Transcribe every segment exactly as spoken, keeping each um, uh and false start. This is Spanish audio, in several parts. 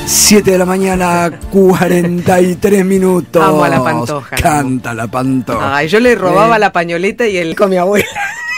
siete de la mañana, cuarenta y tres minutos. Amo a la Pantoja. Canta la Pantoja. Ay, yo le robaba eh. la pañoleta y él con mi abuela.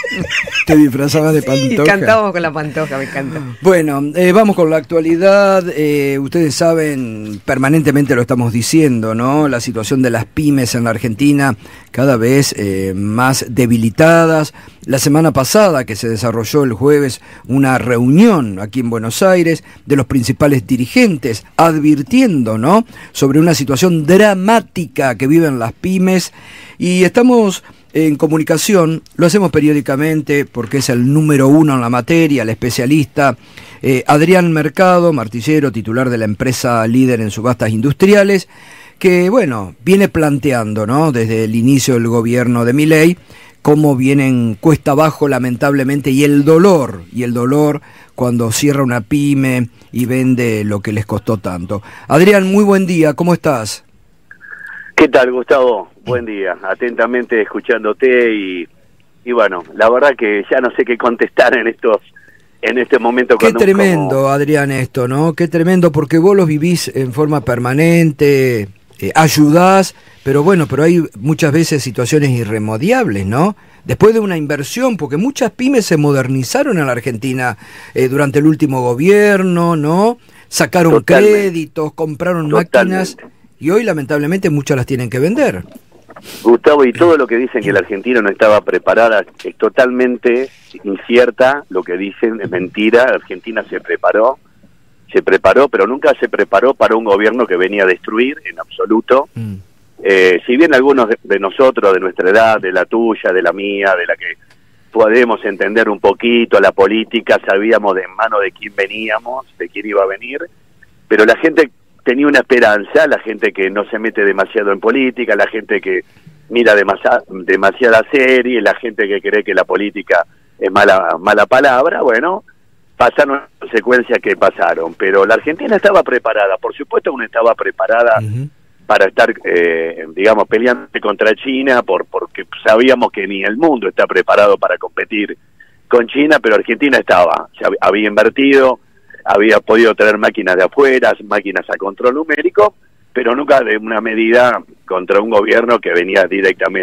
Te disfrazabas de Pantoja. Sí, cantábamos con la Pantoja, me encanta. Bueno, eh, vamos con la actualidad. Eh, ustedes saben, permanentemente lo estamos diciendo, ¿no? La situación de las pymes en la Argentina cada vez eh, más debilitadas. La semana pasada, que se desarrolló el jueves, una reunión aquí en Buenos Aires de los principales dirigentes advirtiendo, ¿no?, sobre una situación dramática que viven las pymes, y estamos en comunicación, lo hacemos periódicamente porque es el número uno en la materia, el especialista eh, Adrián Mercado, martillero, titular de la empresa líder en subastas industriales, que, bueno, viene planteando, ¿no?, desde el inicio del gobierno de Milei, cómo vienen cuesta abajo, lamentablemente, y el dolor, y el dolor cuando cierra una pyme y vende lo que les costó tanto. Adrián, muy buen día, ¿cómo estás? ¿Qué tal, Gustavo? Buen día, atentamente escuchándote y, y bueno, la verdad que ya no sé qué contestar en estos en este momento. Qué con tremendo, como... Adrián, esto, ¿no? Qué tremendo, porque vos los vivís en forma permanente, eh, ayudás, pero bueno, pero hay muchas veces situaciones irremediables, ¿no? Después de una inversión, porque muchas pymes se modernizaron en la Argentina eh, durante el último gobierno, ¿no? Sacaron Totalmente. créditos, compraron Totalmente. máquinas, y hoy lamentablemente muchas las tienen que vender. Gustavo, y todo lo que dicen que la Argentina no estaba preparada es totalmente incierta. Lo que dicen es mentira. La Argentina se preparó, se preparó, pero nunca se preparó para un gobierno que venía a destruir, en absoluto. Mm. Eh, si bien algunos de, de nosotros, de nuestra edad, de la tuya, de la mía, de la que podemos entender un poquito la política, sabíamos de en mano de quién veníamos, de quién iba a venir, pero la gente tenía una esperanza, la gente que no se mete demasiado en política, la gente que mira demasiada, demasiada serie, la gente que cree que la política es mala mala palabra. Bueno, pasaron las consecuencias que pasaron, pero la Argentina estaba preparada, por supuesto uno estaba preparada uh-huh. para estar, eh, digamos, peleando contra China, por porque sabíamos que ni el mundo está preparado para competir con China, pero Argentina estaba, ya había invertido, había podido traer máquinas de afuera, máquinas a control numérico, pero nunca de una medida contra un gobierno que venía directamente